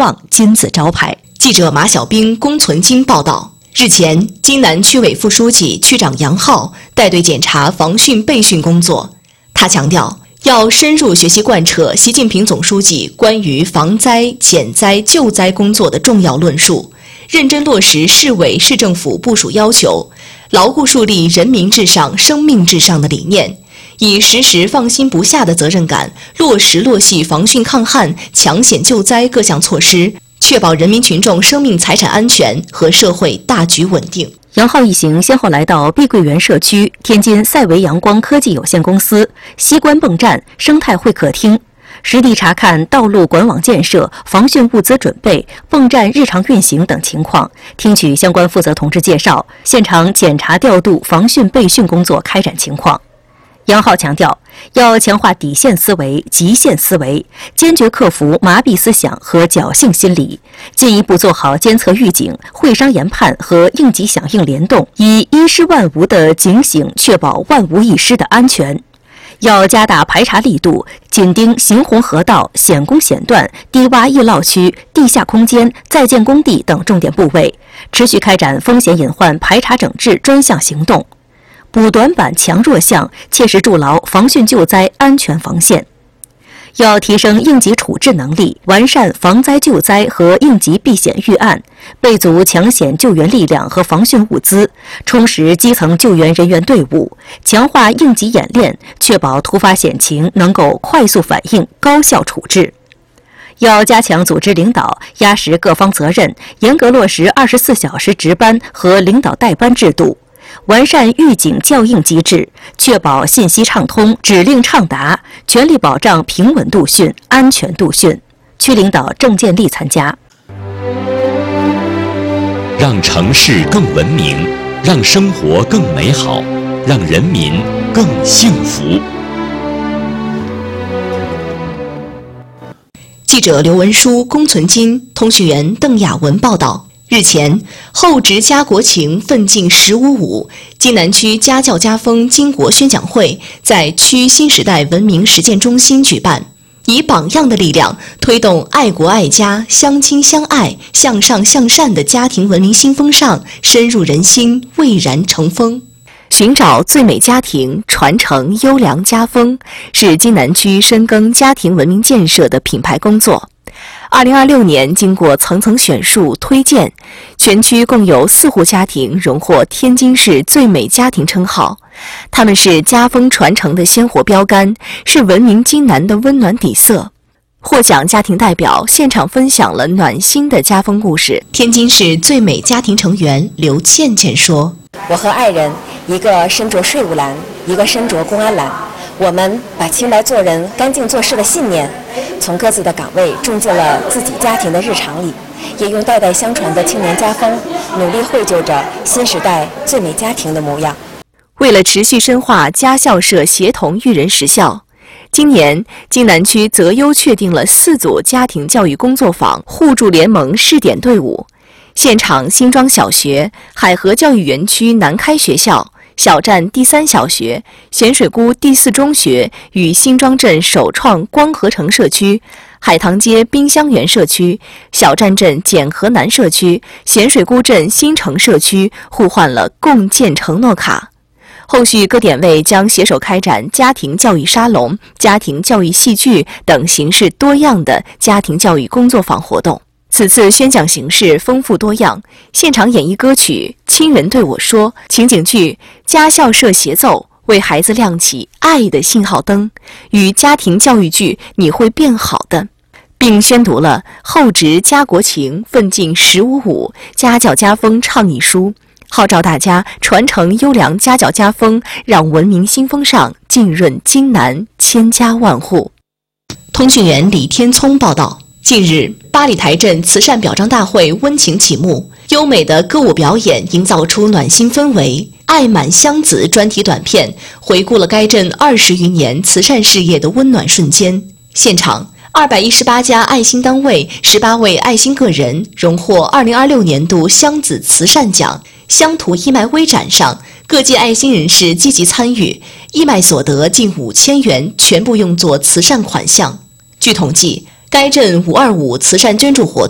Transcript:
望金字招牌。记者马小兵、龚存金报道。日前，津南区委副书记、区长杨浩带队检查防汛备汛工作。他强调，要深入学习贯彻习近平总书记关于防灾、减灾、救灾工作的重要论述，认真落实市委市政府部署要求，牢固树立人民至上、生命至上的理念，以时时放心不下的责任感，落实落细防汛抗旱、抢险救灾各项措施，确保人民群众生命财产安全和社会大局稳定。 杨浩一行先后来到碧桂园社区、天津赛维阳光科技有限公司、西关泵站、生态会客厅，实地查看道路管网建设、防汛物资准备、泵站日常运行等情况，听取相关负责同志介绍，现场检查调度防汛备汛工作开展情况。杨浩强调，要强化底线思维、极限思维，坚决克服麻痹思想和侥幸心理，进一步做好监测预警、会商研判和应急响应联动，以一失万无的警醒确保万无一失的安全。要加大排查力度，紧盯行洪河道、险工险段、低洼易涝区、地下空间、在建工地等重点部位，持续开展风险隐患排查整治专项行动，补短板强弱项，切实筑牢防汛救灾安全防线。要提升应急处置能力，完善防灾救灾和应急避险预案，备足抢险救援力量和防汛物资，充实基层救援人员队伍，强化应急演练，确保突发险情能够快速反应、高效处置。要加强组织领导，压实各方责任，严格落实24小时值班和领导带班制度，完善预警校应机制，确保信息畅通、指令畅达，全力保障平稳度汛、安全度汛。区领导郑建立参加。 让城市更文明，让生活更美好，让人民更幸福。 记者刘文书、龚存金，通讯员邓雅文报道。日前，厚植家国情，奋进1055津南区家教家风巾帼宣讲会在区新时代文明实践中心举办，以榜样的力量推动爱国爱家、相亲相爱、向上向善的家庭文明新风尚深入人心，蔚然成风。寻找最美家庭，传承优良家风，是津南区深耕家庭文明建设的品牌工作。2026年，经过层层选述推荐，全区共有4户家庭荣获天津市最美家庭称号。他们是家风传承的鲜活标杆，是文明津南的温暖底色。获奖家庭代表现场分享了暖心的家风故事。天津市最美家庭成员刘倩倩说：“ 我和爱人，一个身着税务栏，一个身着公安栏。我们把清白做人、干净做事的信念，从各自的岗位种进了自己家庭的日常里，也用代代相传的青年家风，努力绘就着新时代最美家庭的模样。” 为了持续深化家校社协同育人实效，今年津南区择优确定了4组家庭教育工作坊互助联盟试点队伍。现场新庄小学、海河教育园区南开学校、小站第3小学、咸水沽第4中学与新庄镇首创光合城社区、海棠街滨香园社区、小站镇简河南社区、咸水沽镇新城社区互换了共建承诺卡。后续各点位将携手开展家庭教育沙龙、家庭教育戏剧等形式多样的家庭教育工作坊活动。此次宣讲形式丰富多样，现场演绎歌曲《亲人对我说》、情景剧家校社协奏，为孩子亮起爱的信号灯，与家庭教育剧你会变好的，并宣读了厚植家国情，奋进1055家教家风倡议书，号召大家传承优良家教家风，让文明新风尚浸润津南千家万户。通讯员李天聪报道。近日，八里台镇慈善表彰大会温情启幕，优美的歌舞表演营造出暖心氛围。爱满乡子专题短片回顾了该镇20余年慈善事业的温暖瞬间。现场218家爱心单位、18位爱心个人荣获2026年度乡子慈善奖。乡土义卖微展上，各界爱心人士积极参与，义卖所得近5000元全部用作慈善款项。据统计，该镇525慈善捐助活